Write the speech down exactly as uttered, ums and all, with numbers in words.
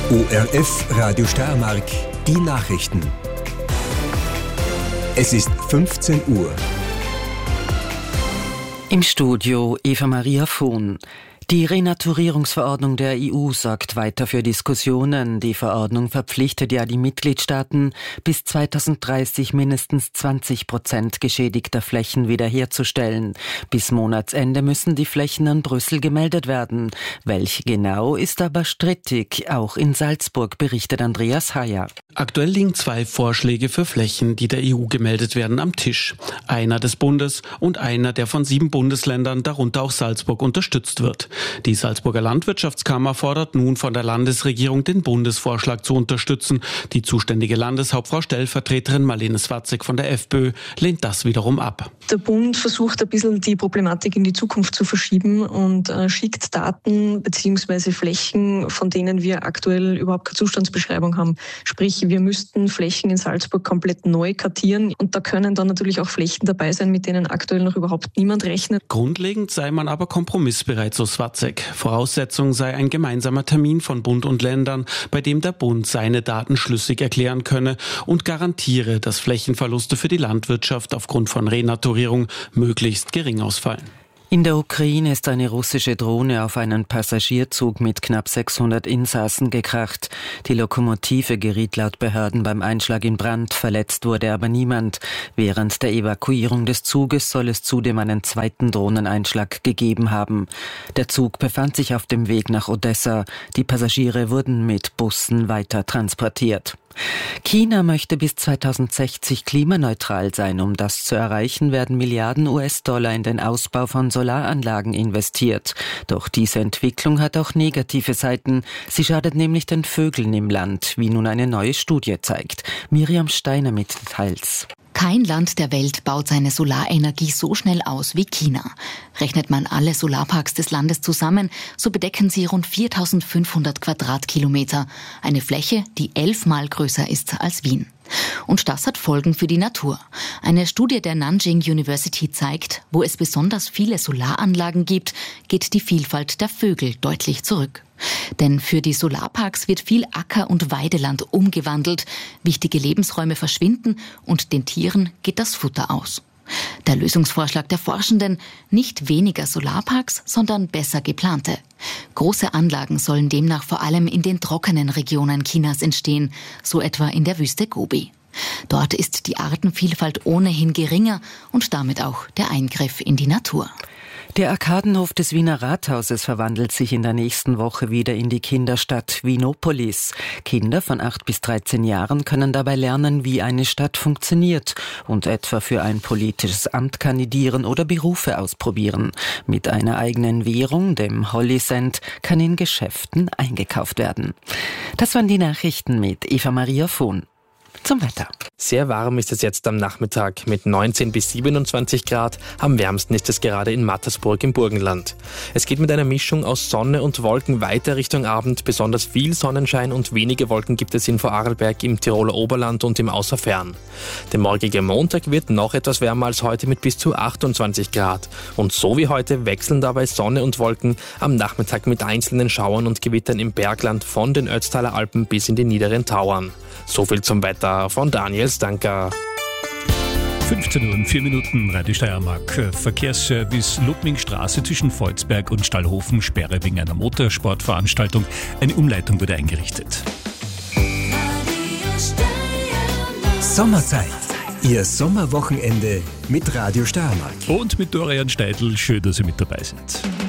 O R F Radio Steiermark, die Nachrichten. Es ist fünfzehn Uhr. Im Studio Eva Maria Vohn. Die Renaturierungsverordnung der E U sorgt weiter für Diskussionen. Die Verordnung verpflichtet ja die Mitgliedstaaten, bis zweitausenddreißig mindestens zwanzig Prozent geschädigter Flächen wiederherzustellen. Bis Monatsende müssen die Flächen an Brüssel gemeldet werden. Welche genau, ist aber strittig. Auch in Salzburg berichtet Andreas Heyer. Aktuell liegen zwei Vorschläge für Flächen, die der E U gemeldet werden, am Tisch. Einer des Bundes und einer, der von sieben Bundesländern, darunter auch Salzburg, unterstützt wird. Die Salzburger Landwirtschaftskammer fordert nun von der Landesregierung, den Bundesvorschlag zu unterstützen. Die zuständige Landeshauptfrau Stellvertreterin Marlene Swatzek von der FPÖ lehnt das wiederum ab. Der Bund versucht ein bisschen die Problematik in die Zukunft zu verschieben und äh, schickt Daten bzw. Flächen, von denen wir aktuell überhaupt keine Zustandsbeschreibung haben. Sprich, wir müssten Flächen in Salzburg komplett neu kartieren und da können dann natürlich auch Flächen dabei sein, mit denen aktuell noch überhaupt niemand rechnet. Grundlegend sei man aber kompromissbereit, so Swatzek. Voraussetzung sei ein gemeinsamer Termin von Bund und Ländern, bei dem der Bund seine Daten schlüssig erklären könne und garantiere, dass Flächenverluste für die Landwirtschaft aufgrund von Renaturierung möglichst gering ausfallen. In der Ukraine ist eine russische Drohne auf einen Passagierzug mit knapp sechshundert Insassen gekracht. Die Lokomotive geriet laut Behörden beim Einschlag in Brand, verletzt wurde aber niemand. Während der Evakuierung des Zuges soll es zudem einen zweiten Drohneneinschlag gegeben haben. Der Zug befand sich auf dem Weg nach Odessa. Die Passagiere wurden mit Bussen weiter transportiert. China möchte bis zweitausendsechzig klimaneutral sein. Um das zu erreichen, werden Milliarden U S-Dollar in den Ausbau von Solaranlagen investiert. Doch diese Entwicklung hat auch negative Seiten. Sie schadet nämlich den Vögeln im Land, wie nun eine neue Studie zeigt. Miriam Steiner mit Details. Kein Land der Welt baut seine Solarenergie so schnell aus wie China. Rechnet man alle Solarparks des Landes zusammen, so bedecken sie rund viertausendfünfhundert Quadratkilometer. Eine Fläche, die elfmal größer ist als Wien. Und das hat Folgen für die Natur. Eine Studie der Nanjing University zeigt, wo es besonders viele Solaranlagen gibt, geht die Vielfalt der Vögel deutlich zurück. Denn für die Solarparks wird viel Acker- und Weideland umgewandelt, wichtige Lebensräume verschwinden und den Tieren geht das Futter aus. Der Lösungsvorschlag der Forschenden: nicht weniger Solarparks, sondern besser geplante. Große Anlagen sollen demnach vor allem in den trockenen Regionen Chinas entstehen, so etwa in der Wüste Gobi. Dort ist die Artenvielfalt ohnehin geringer und damit auch der Eingriff in die Natur. Der Arkadenhof des Wiener Rathauses verwandelt sich in der nächsten Woche wieder in die Kinderstadt Wienopolis. Kinder von acht bis dreizehn Jahren können dabei lernen, wie eine Stadt funktioniert und etwa für ein politisches Amt kandidieren oder Berufe ausprobieren. Mit einer eigenen Währung, dem Holly Cent, kann in Geschäften eingekauft werden. Das waren die Nachrichten mit Eva Maria Vohn. Zum Wetter. Sehr warm ist es jetzt am Nachmittag mit neunzehn bis siebenundzwanzig Grad. Am wärmsten ist es gerade in Mattersburg im Burgenland. Es geht mit einer Mischung aus Sonne und Wolken weiter Richtung Abend. Besonders viel Sonnenschein und wenige Wolken gibt es in Vorarlberg, im Tiroler Oberland und im Außerfern. Der morgige Montag wird noch etwas wärmer als heute mit bis zu achtundzwanzig Grad. Und so wie heute wechseln dabei Sonne und Wolken am Nachmittag mit einzelnen Schauern und Gewittern im Bergland von den Ötztaler Alpen bis in die niederen Tauern. So viel zum Wetter von Daniel Stanker. fünfzehn Uhr und vier Minuten, Radio Steiermark. Verkehrsservice Ludwigstraße zwischen Volzberg und Stallhofen, Sperre wegen einer Motorsportveranstaltung. Eine Umleitung wurde eingerichtet. Sommerzeit. Ihr Sommerwochenende mit Radio Steiermark. Und mit Dorian Steidl. Schön, dass Sie mit dabei sind.